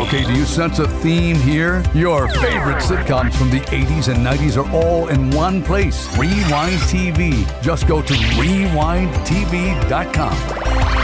Okay, do you sense a theme here? Your favorite sitcoms from the 80s and 90s are all in one place. Rewind TV. Just go to rewindtv.com.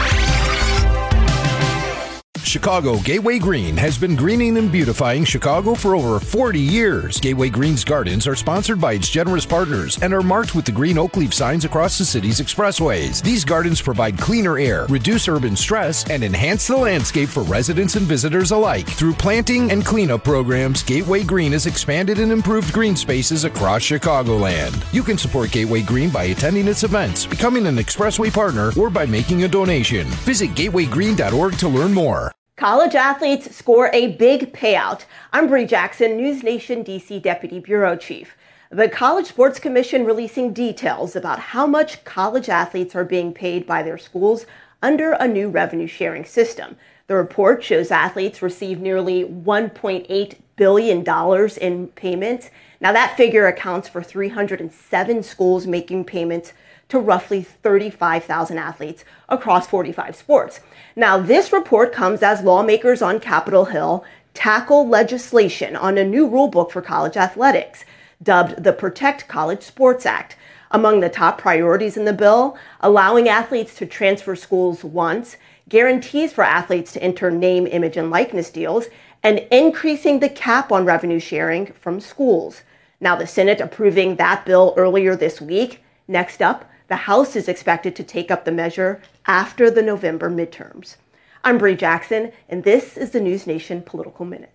Chicago Gateway Green has been greening and beautifying Chicago for over 40 years. Gateway Green's gardens are sponsored by its generous partners and are marked with the green oak leaf signs across the city's expressways. These gardens provide cleaner air, reduce urban stress, and enhance the landscape for residents and visitors alike. Through planting and cleanup programs, Gateway Green has expanded and improved green spaces across Chicagoland. You can support Gateway Green by attending its events, becoming an expressway partner, or by making a donation. Visit gatewaygreen.org to learn more. College athletes score a big payout. I'm Bree Jackson, News Nation DC Deputy Bureau Chief. The College Sports Commission releasing details about how much college athletes are being paid by their schools under a new revenue sharing system. The report shows athletes receive nearly $1.8 billion in payments. Now that figure accounts for 307 schools making payments to roughly 35,000 athletes across 45 sports. Now, this report comes as lawmakers on Capitol Hill tackle legislation on a new rulebook for college athletics, dubbed the Protect College Sports Act. Among the top priorities in the bill, allowing athletes to transfer schools once, guarantees for athletes to enter name, image, and likeness deals, and increasing the cap on revenue sharing from schools. Now, the Senate approving that bill earlier this week. Next up, the House is expected to take up the measure after the November midterms. I'm Bree Jackson, and this is the News Nation Political Minute.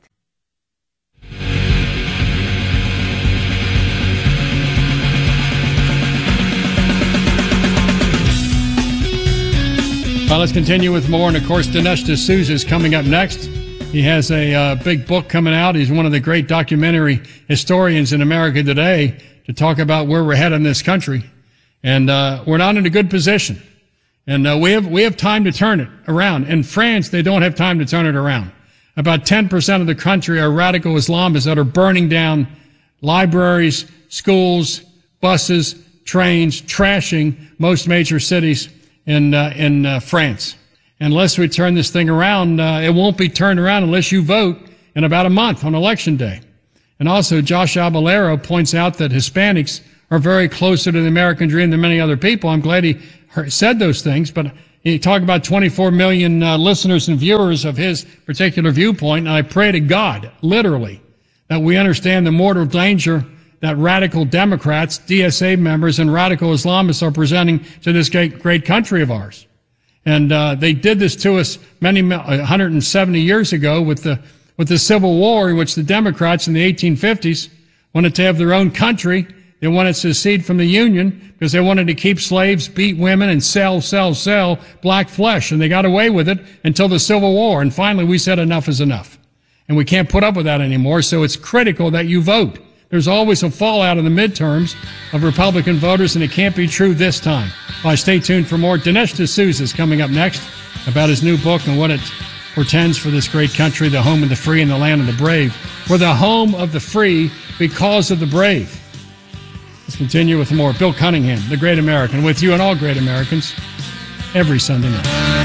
Well, let's continue with more. And, of course, Dinesh D'Souza is coming up next. He has a big book coming out. He's one of the great documentary historians in America today to talk about where we're headed in this country. And we're not in a good position. And we have time to turn it around. In France, they don't have time to turn it around. About 10% of the country are radical Islamists that are burning down libraries, schools, buses, trains, trashing most major cities in France. Unless we turn this thing around, it won't be turned around unless you vote in about a month on Election Day. And also, Josh Abelero points out that Hispanics are very closer to the American dream than many other people. I'm glad he said those things, but he talked about 24 million listeners and viewers of his particular viewpoint, and I pray to God, literally, that we understand the mortal danger that radical Democrats, DSA members, and radical Islamists are presenting to this great country of ours. And they did this to us 170 years ago with the Civil War, in which the Democrats in the 1850s wanted to have their own country. They wanted to secede from the Union because they wanted to keep slaves, beat women, and sell black flesh. And they got away with it until the Civil War. And finally, we said enough is enough. And we can't put up with that anymore, so it's critical that you vote. There's always a fallout in the midterms of Republican voters, and it can't be true this time. Well, stay tuned for more. Dinesh D'Souza is coming up next about his new book and what it portends for this great country, the home of the free and the land of the brave. We're the home of the free because of the brave. Let's continue with more. Bill Cunningham, the great American, with you and all great Americans every Sunday night.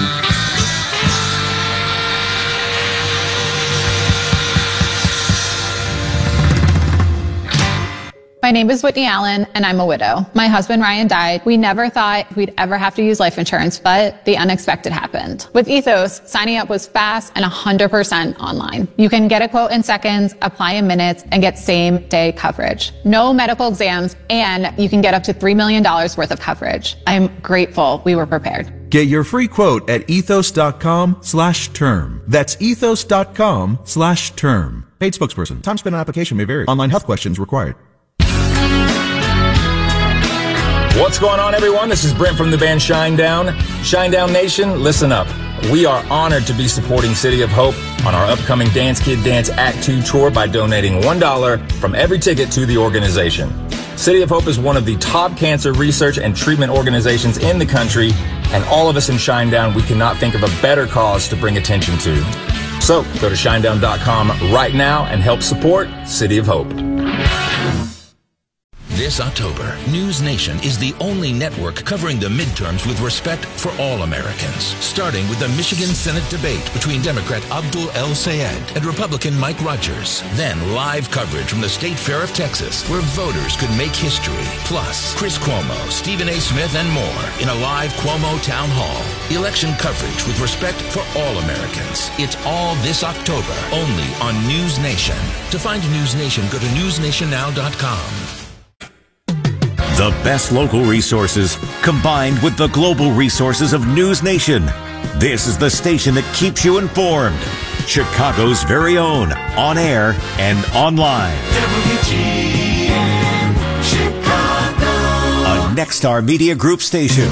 My name is Whitney Allen, and I'm a widow. My husband, Ryan, died. We never thought we'd ever have to use life insurance, but the unexpected happened. With Ethos, signing up was fast and 100% online. You can get a quote in seconds, apply in minutes, and get same-day coverage. No medical exams, and you can get up to $3 million worth of coverage. I'm grateful we were prepared. Get your free quote at ethos.com/term. That's ethos.com/term. Paid spokesperson. Time spent on application may vary. Online health questions required. What's going on, everyone? This is Brent from the band Shinedown. Shinedown Nation, listen up. We are honored to be supporting City of Hope on our upcoming Dance Kid Dance Act 2 tour by donating $1 from every ticket to the organization. City of Hope is one of the top cancer research and treatment organizations in the country, and all of us in Shinedown, we cannot think of a better cause to bring attention to. So go to shinedown.com right now and help support City of Hope. This October, News Nation is the only network covering the midterms with respect for all Americans, starting with the Michigan Senate debate between Democrat Abdul El Sayed and Republican Mike Rogers. Then live coverage from the State Fair of Texas, where voters could make history. Plus, Chris Cuomo, Stephen A. Smith, and more in a live Cuomo Town Hall. Election coverage with respect for all Americans. It's all this October, only on News Nation. To find News Nation, go to newsnationnow.com. The best local resources combined with the global resources of News Nation. This is the station that keeps you informed. Chicago's very own, on air and online. WGN Chicago. A Nexstar Media Group station.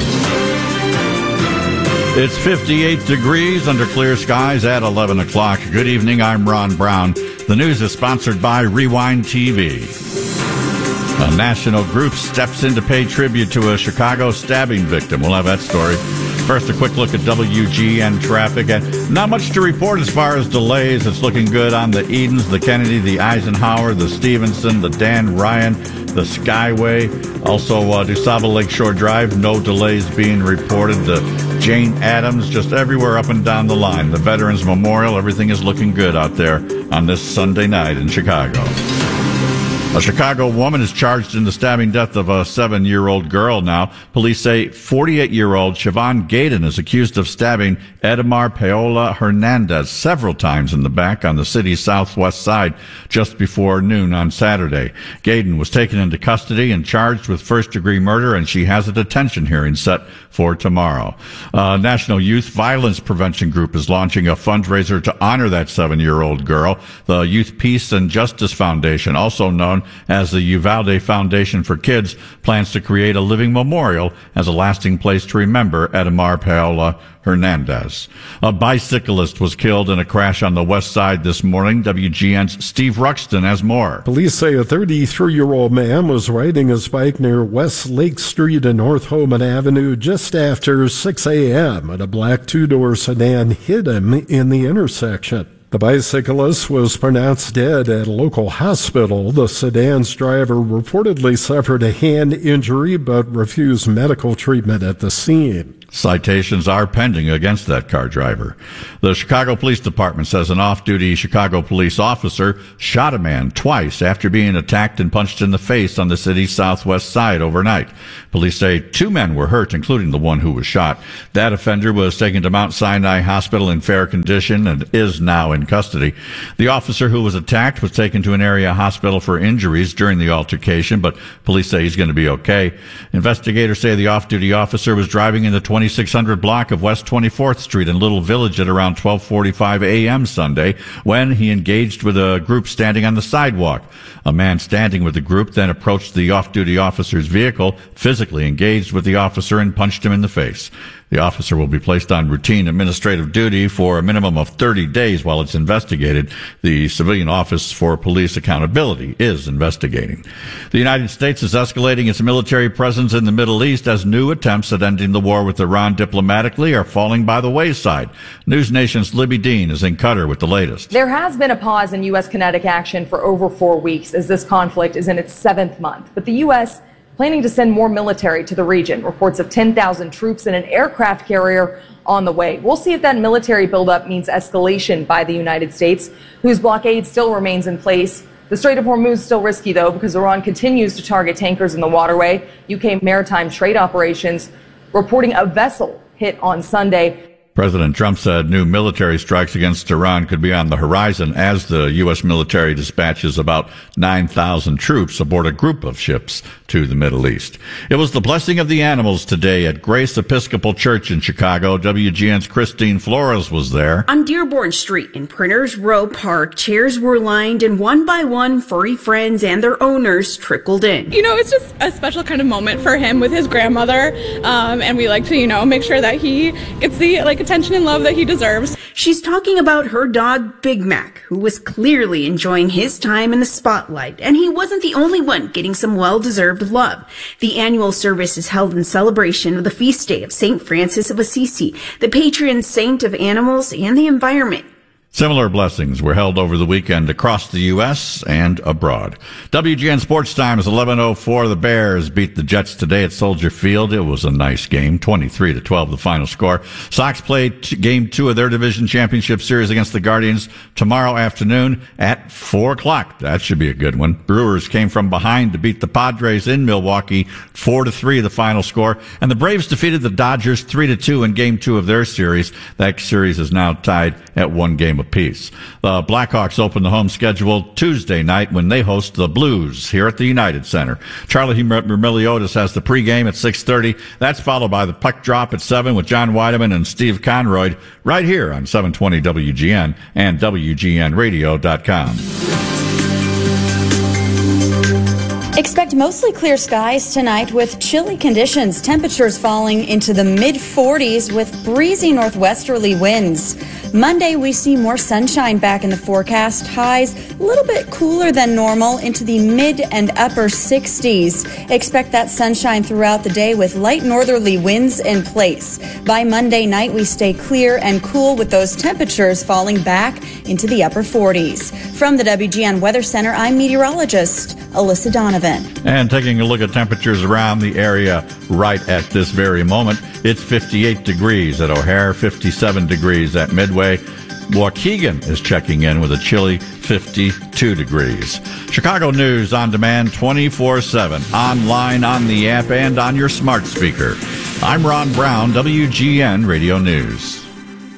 It's 58 degrees under clear skies at 11 o'clock. Good evening, I'm Ron Brown. The news is sponsored by Rewind TV. A national group steps in to pay tribute to a Chicago stabbing victim. We'll have that story. First, a quick look at WGN traffic. And not much to report as far as delays. It's looking good on the Edens, the Kennedy, the Eisenhower, the Stevenson, the Dan Ryan, the Skyway. Also, DuSable Lakeshore Drive, no delays being reported. The Jane Addams, just everywhere up and down the line. The Veterans Memorial, everything is looking good out there on this Sunday night in Chicago. A Chicago woman is charged in the stabbing death of a 7-year-old girl now. Police say 48-year-old Siobhan Gaydon is accused of stabbing Edmar Paola Hernandez several times in the back on the city's southwest side just before noon on Saturday. Gaydon was taken into custody and charged with first-degree murder, and she has a detention hearing set for tomorrow. National Youth Violence Prevention Group is launching a fundraiser to honor that 7-year-old girl. The Youth Peace and Justice Foundation, also known as the Uvalde Foundation for Kids, plans to create a living memorial as a lasting place to remember Edmar Paola Hernandez. A bicyclist was killed in a crash on the west side this morning. WGN's Steve Ruxton has more. Police say a 33-year-old man was riding his bike near West Lake Street and North Homan Avenue just after 6 a.m. and a black two-door sedan hit him in the intersection. The bicyclist was pronounced dead at a local hospital. The sedan's driver reportedly suffered a hand injury but refused medical treatment at the scene. Citations are pending against that car driver. The Chicago Police Department says an off-duty Chicago police officer shot a man twice after being attacked and punched in the face on the city's southwest side overnight. Police say 2 men were hurt, including the one who was shot. That offender was taken to Mount Sinai Hospital in fair condition and is now in custody. The officer who was attacked was taken to an area hospital for injuries during the altercation, but police say he's going to be okay. Investigators say the off-duty officer was driving in the 2600 block of West 24th Street in Little Village at around 12:45 a.m. Sunday when he engaged with a group standing on the sidewalk. A man standing with the group then approached the off-duty officer's vehicle, physically engaged with the officer, and punched him in the face. The officer will be placed on routine administrative duty for a minimum of 30 days while it's investigated. The Civilian Office for Police Accountability is investigating. The United States is escalating its military presence in the Middle East as new attempts at ending the war with Iran diplomatically are falling by the wayside. News Nation's Libby Dean is in Qatar with the latest. There has been a pause in U.S. kinetic action for over 4 weeks as this conflict is in its 7th month. But the U.S. planning to send more military to the region. Reports of 10,000 troops and an aircraft carrier on the way. We'll see if that military buildup means escalation by the United States, whose blockade still remains in place. The Strait of Hormuz is still risky, though, because Iran continues to target tankers in the waterway. UK maritime trade operations reporting a vessel hit on Sunday. President Trump said new military strikes against Iran could be on the horizon as the U.S. military dispatches about 9,000 troops aboard a group of ships to the Middle East. It was the blessing of the animals today at Grace Episcopal Church in Chicago. WGN's Christine Flores was there. On Dearborn Street in Printers Row Park, chairs were lined and one by one furry friends and their owners trickled in. You know, it's just a special kind of moment for him with his grandmother, and we like to, make sure that he gets the attention and love that he deserves. She's talking about her dog, Big Mac, who was clearly enjoying his time in the spotlight, and he wasn't the only one getting some well-deserved love. The annual service is held in celebration of the feast day of St. Francis of Assisi, the patron saint of animals and the environment. Similar blessings were held over the weekend across the U.S. and abroad. WGN Sports Time is 11:04. The Bears beat the Jets today at Soldier Field. It was a nice game, 23-12 the final score. Sox played game 2 of their division championship series against the Guardians tomorrow afternoon at 4 o'clock. That should be a good one. Brewers came from behind to beat the Padres in Milwaukee, 4-3 the final score. And the Braves defeated the Dodgers 3-2 in game 2 of their series. That series is now tied at 1 game apiece. The Blackhawks open the home schedule Tuesday night when they host the Blues here at the United Center. Charlie Meliodas has the pregame at 6:30. That's followed by the puck drop at 7 with John Weideman and Steve Conroy right here on 720 WGN and WGNradio.com. Expect mostly clear skies tonight with chilly conditions, temperatures falling into the mid-40s with breezy northwesterly winds. Monday, we see more sunshine back in the forecast. Highs a little bit cooler than normal into the mid and upper 60s. Expect that sunshine throughout the day with light northerly winds in place. By Monday night, we stay clear and cool with those temperatures falling back into the upper 40s. From the WGN Weather Center, I'm meteorologist Alyssa Donovan. And taking a look at temperatures around the area right at this very moment, it's 58 degrees at O'Hare, 57 degrees at Midway. Waukegan is checking in with a chilly 52 degrees. Chicago News on demand 24/7, online, on the app, and on your smart speaker. I'm Ron Brown, WGN Radio News.